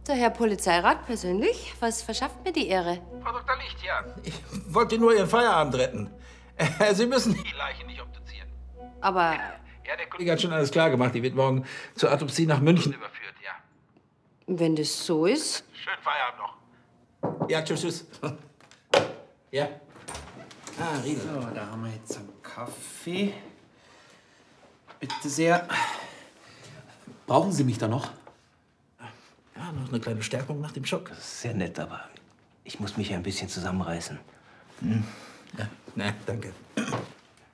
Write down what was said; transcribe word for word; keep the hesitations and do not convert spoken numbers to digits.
Der Herr Polizeirat persönlich? Was verschafft mir die Ehre? Frau Doktor Licht, ja. Ich wollte nur Ihren Feierabend retten. Sie müssen die Leiche nicht obduzieren. Aber... Ja, der Kollege hat schon alles klar gemacht. Die wird morgen zur Autopsie nach München überführt, ja. Wenn das so ist... Schönen Feierabend noch. Ja, tschüss, tschüss. Ja. Ah, Riegel. So, da haben wir jetzt einen Kaffee. Bitte sehr. Brauchen Sie mich da noch? Ja, noch eine kleine Stärkung nach dem Schock. Das ist sehr nett, aber ich muss mich ja ein bisschen zusammenreißen. Hm. Ja, na, danke.